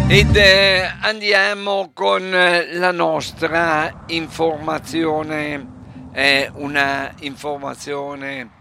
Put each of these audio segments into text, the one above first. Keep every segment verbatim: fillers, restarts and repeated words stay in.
Ed eh, andiamo con eh, la nostra informazione, è una informazione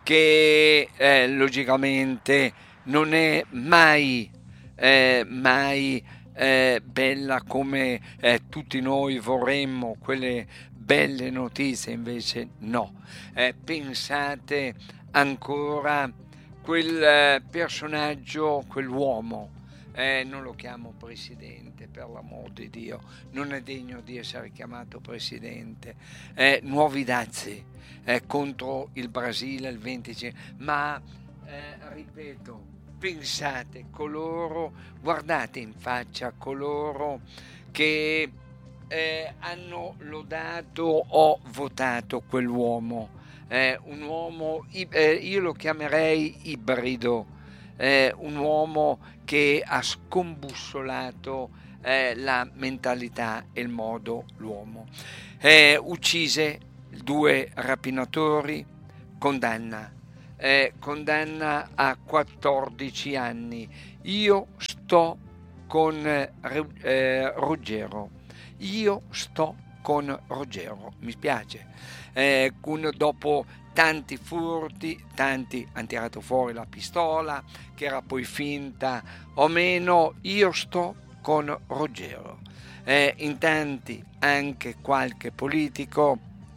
che eh, logicamente non è mai, eh, mai eh, bella come eh, tutti noi vorremmo, quelle belle notizie, invece no. Eh, pensate ancora quel eh, personaggio, quell'uomo, eh, non lo chiamo presidente, per l'amor di Dio, non è degno di essere chiamato presidente. Eh, nuovi dazi eh, contro il Brasile il venticinque, ma eh, ripeto, pensate, coloro, guardate in faccia coloro che eh, hanno lodato o votato quell'uomo, eh, un uomo, eh, io lo chiamerei ibrido, eh, un uomo che ha scombussolato eh, la mentalità e il modo l'uomo. Eh, uccise due rapinatori, condanna, eh, condanna a quattordici anni. Io sto con eh, eh, Ruggero, io sto con Ruggero, mi spiace. Eh, con, dopo tanti furti, tanti hanno tirato fuori la pistola, che era poi finta o meno, io sto con Ruggero. Eh, in tanti, anche qualche politico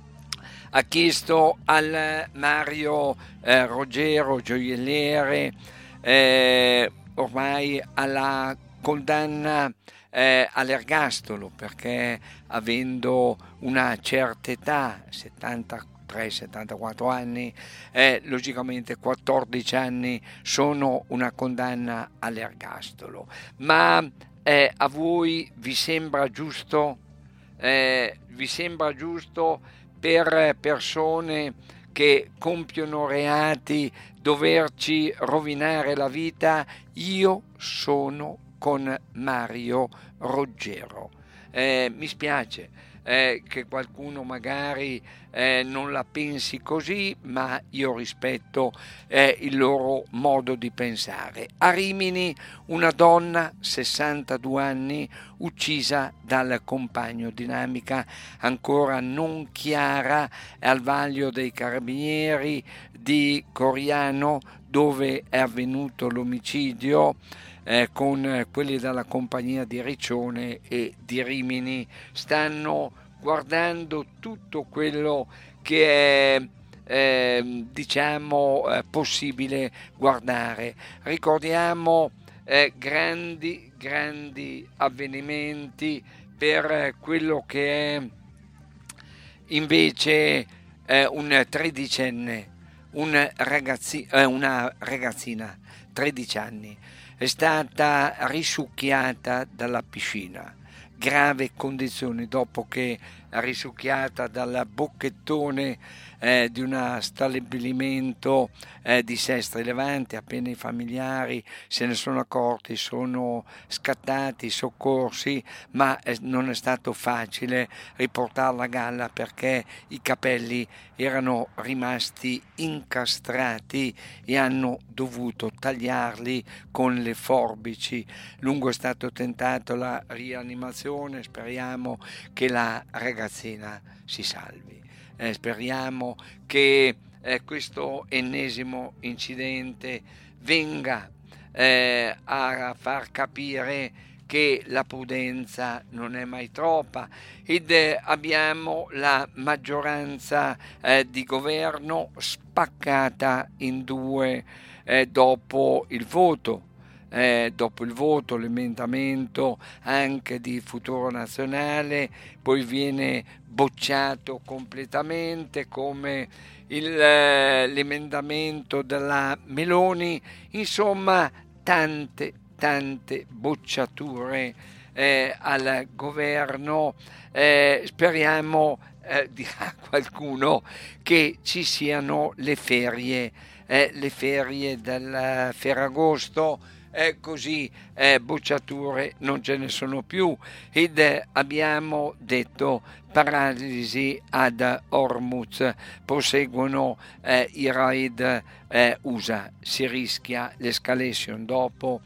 ha chiesto al Mario eh, Ruggero, gioielliere, eh, ormai alla condanna eh, all'ergastolo, perché avendo una certa età, settantatré settantaquattro anni, eh, logicamente quattordici anni sono una condanna all'ergastolo. Ma eh, a voi vi sembra giusto? Eh, vi sembra giusto per persone che compiono reati doverci rovinare la vita? Io sono con Mario Ruggero. Eh, mi spiace eh, che qualcuno magari eh, non la pensi così, ma io rispetto eh, il loro modo di pensare. A Rimini una donna, sessantadue anni, uccisa dal compagno, dinamica ancora non chiara al vaglio dei carabinieri di Coriano, dove è avvenuto l'omicidio. Eh, con quelli della compagnia di Riccione e di Rimini stanno guardando tutto quello che è eh, diciamo eh, possibile guardare. Ricordiamo eh, grandi grandi avvenimenti per quello che è invece eh, un tredicenne, un ragazzi, eh, una ragazzina, tredici anni, è stata risucchiata dalla piscina, grave condizioni dopo che risucchiata dal bocchettone eh, di uno stabilimento eh, di Sestri Levante. Appena i familiari se ne sono accorti, sono scattati i soccorsi, ma eh, non è stato facile riportarla a galla perché i capelli erano rimasti incastrati e hanno dovuto tagliarli con le forbici. Lungo è stato tentato la rianimazione, speriamo che la ragazzina si salvi. Eh, speriamo che eh, questo ennesimo incidente venga eh, a far capire che la prudenza non è mai troppa ed eh, abbiamo la maggioranza eh, di governo spaccata in due eh, dopo il voto. Eh, dopo il voto, l'emendamento anche di Futuro Nazionale poi viene bocciato completamente, come il, eh, l'emendamento della Meloni. Insomma, tante tante bocciature eh, al governo. Eh, speriamo, eh, dirà qualcuno, che ci siano le ferie, eh, le ferie del Ferragosto. Eh, così eh, bocciature non ce ne sono più ed eh, abbiamo detto paralisi ad Hormuz, proseguono eh, i raid eh, U S A, si rischia l'escalation dopo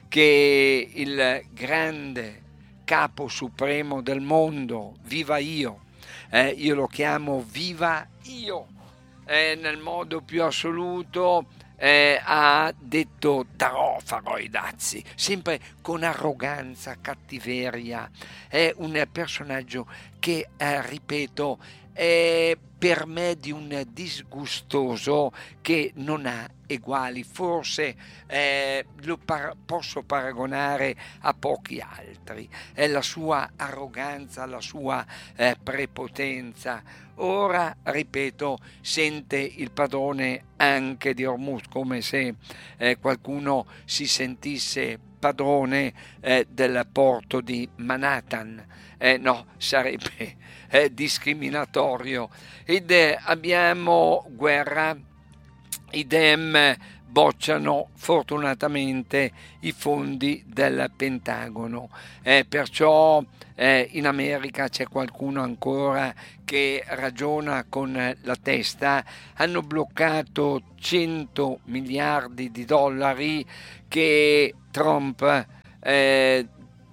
che il grande capo supremo del mondo, viva io, eh, io lo chiamo viva io, eh, nel modo più assoluto, eh, ha detto darò, farò i dazi, sempre con arroganza, cattiveria. È un personaggio che, eh, ripeto, è per me di un disgustoso che non ha eguali, forse eh, lo par- posso paragonare a pochi altri, è la sua arroganza, la sua eh, prepotenza. Ora, ripeto, sente il padrone anche di Hormuz, come se eh, qualcuno si sentisse padrone eh, del porto di Manhattan. Eh, no, sarebbe eh, discriminatorio. Ed eh, abbiamo guerra, i Dem bocciano fortunatamente i fondi del Pentagono, eh, perciò eh, in America c'è qualcuno ancora che ragiona con la testa. Hanno bloccato cento miliardi di dollari che Trump eh,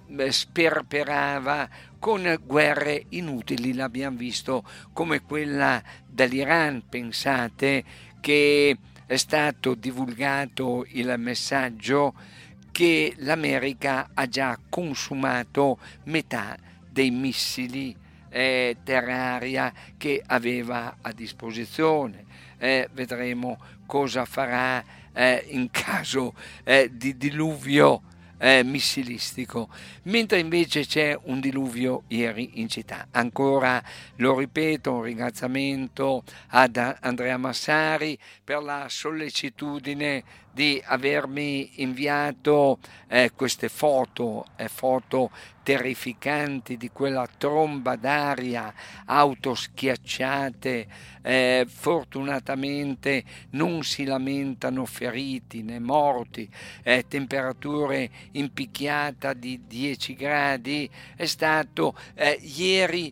sperperava con guerre inutili, l'abbiamo visto, come quella dell'Iran. Pensate che è stato divulgato il messaggio che l'America ha già consumato metà dei missili eh, terra-aria che aveva a disposizione. Eh, vedremo cosa farà eh, in caso eh, di diluvio eh, missilistico, mentre invece c'è un diluvio ieri in città. Ancora lo ripeto, un ringraziamento ad Andrea Massari per la sollecitudine di avermi inviato eh, queste foto, eh, foto terrificanti di quella tromba d'aria, auto schiacciate. Eh, fortunatamente non si lamentano feriti né morti, eh, temperature in picchiata di dieci gradi. È stato eh, ieri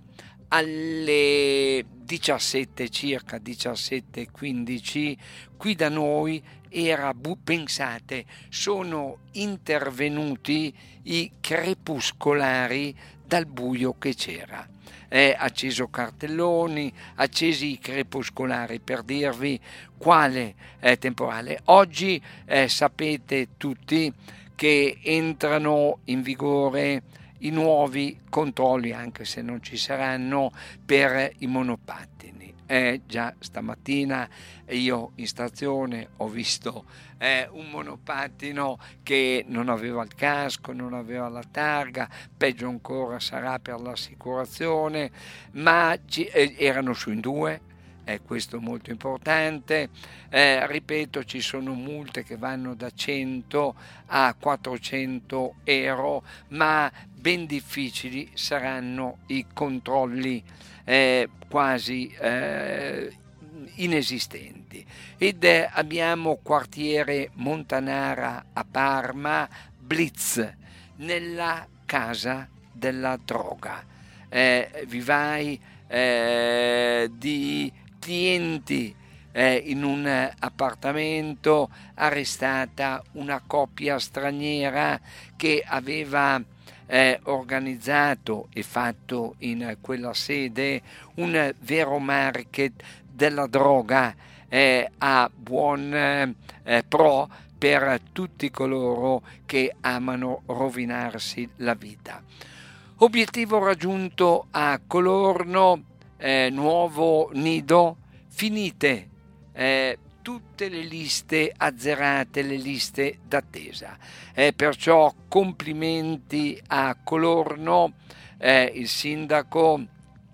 alle diciassette circa, diciassette e quindici, qui da noi era, pensate, sono intervenuti i crepuscolari dal buio che c'era. È acceso cartelloni, accesi i crepuscolari, per dirvi quale è temporale. Oggi eh, sapete tutti che entrano in vigore i nuovi controlli, anche se non ci saranno, per i monopattini. Eh, già stamattina io in stazione ho visto eh, un monopattino che non aveva il casco, non aveva la targa, peggio ancora sarà per l'assicurazione, ma ci, eh, erano su in due. Eh, questo è molto importante. Eh, ripeto, ci sono multe che vanno da cento a quattrocento euro, ma ben difficili saranno i controlli, eh, quasi eh, inesistenti. Ed eh, abbiamo quartiere Montanara a Parma, blitz nella casa della droga, eh, vivai eh, di clienti eh, in un appartamento, arrestata una coppia straniera che aveva eh, organizzato e fatto in quella sede un vero market della droga eh, a buon eh, pro per tutti coloro che amano rovinarsi la vita. Obiettivo raggiunto a Colorno, eh, nuovo nido, finite eh, tutte le liste azzerate, le liste d'attesa. Eh, perciò complimenti a Colorno, eh, il sindaco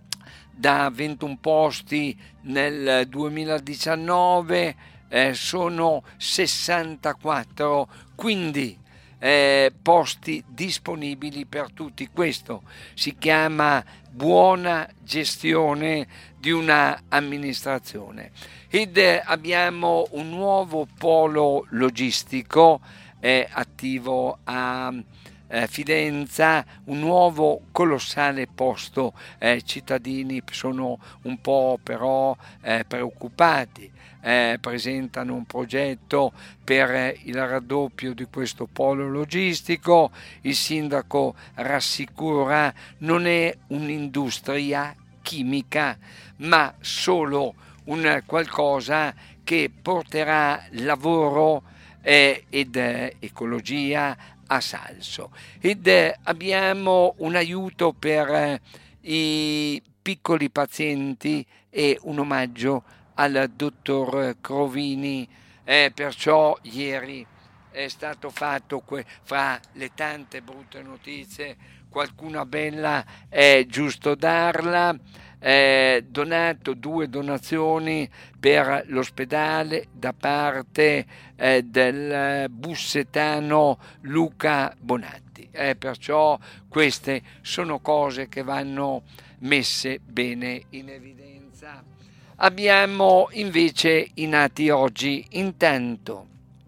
da ventuno posti nel duemiladiciannove eh, sono sessantaquattro, quindi eh, posti disponibili per tutti. Questo si chiama buona gestione di una amministrazione. Ed eh, abbiamo un nuovo polo logistico eh, attivo a eh, Fidenza un nuovo colossale posto. Eh, cittadini sono un po' però eh, preoccupati. Eh, presentano un progetto per eh, il raddoppio di questo polo logistico. Il sindaco rassicura: non è un'industria chimica, ma solo un qualcosa che porterà lavoro eh, ed eh, ecologia a Salso. Ed eh, abbiamo un aiuto per eh, i piccoli pazienti e un omaggio al dottor Crovini. Eh, perciò ieri è stato fatto, que- fra le tante brutte notizie, qualcuna bella è giusto darla. Eh, donato due donazioni per l'ospedale da parte eh, del bussetano Luca Bonatti. Eh, perciò queste sono cose che vanno messe bene in evidenza. Abbiamo invece i nati oggi. Intanto,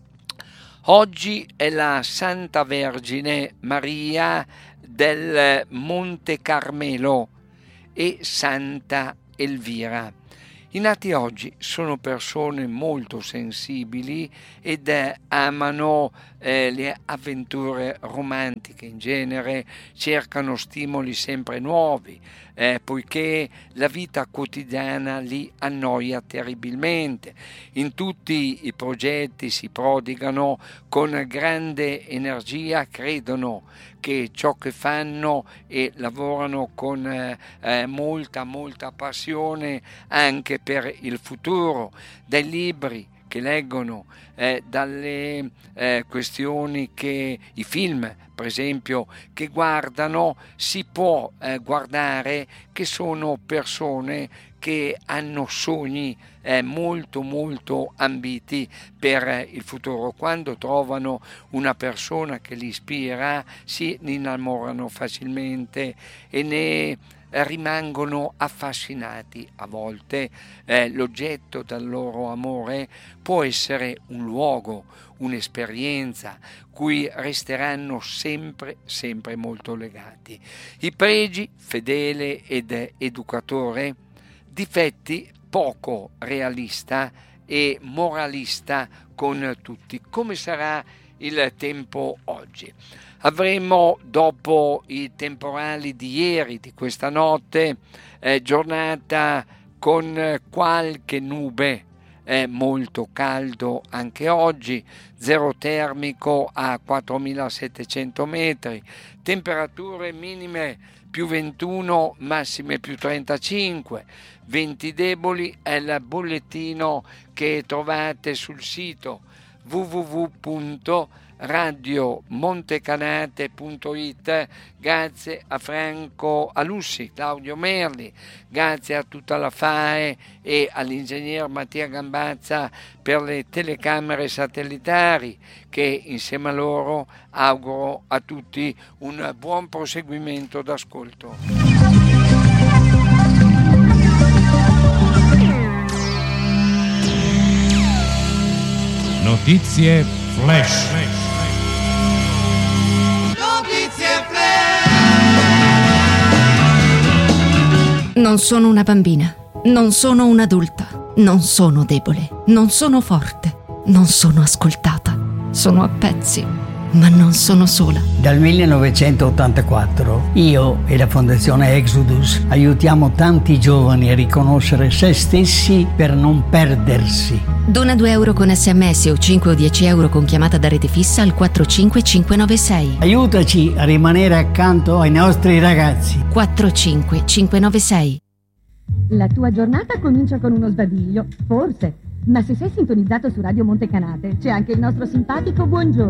oggi è la Santa Vergine Maria del Monte Carmelo e Santa Elvira. I nati oggi sono persone molto sensibili ed eh, amano eh, le avventure romantiche. In genere cercano stimoli sempre nuovi, eh, poiché la vita quotidiana li annoia terribilmente. In tutti i progetti si prodigano con grande energia, credono che ciò che fanno e lavorano con eh, eh, molta molta passione anche per il futuro. Dai libri che leggono, eh, dalle eh, questioni che i film, per esempio, che guardano, si può eh, guardare che sono persone che hanno sogni eh, molto molto ambiti per eh, il futuro. Quando trovano una persona che li ispira, si innamorano facilmente e ne rimangono affascinati. A volte eh, l'oggetto del loro amore può essere un luogo, un'esperienza cui resteranno sempre sempre molto legati. I pregi: fedele ed educatore. Difetti: poco realista e moralista con tutti. Come sarà il tempo oggi? Avremo, dopo i temporali di ieri, di questa notte, eh, giornata con qualche nube, è molto caldo anche oggi, zero termico a quattromilasettecento metri, temperature minime più ventuno, massime più trentacinque, venti deboli. È il bollettino che trovate sul sito w w w punto radio montecanate punto it. Grazie a Franco Alussi, Claudio Merli, grazie a tutta la F A E e all'ingegner Mattia Gambazza per le telecamere satellitari, che insieme a loro auguro a tutti un buon proseguimento d'ascolto. Notizie flash. Non sono una bambina, non sono un'adulta, non sono debole, non sono forte, non sono ascoltata, sono a pezzi, ma non sono sola. Dal millenovecentottantaquattro io e la Fondazione Exodus aiutiamo tanti giovani a riconoscere se stessi per non perdersi. Dona due euro con sms o cinque o dieci euro con chiamata da rete fissa al quattro cinque cinque nove sei. Aiutaci a rimanere accanto ai nostri ragazzi. quattro cinque cinque nove sei. La tua giornata comincia con uno sbadiglio, forse. Ma se sei sintonizzato su Radio Montecanate, c'è anche il nostro simpatico buongiorno.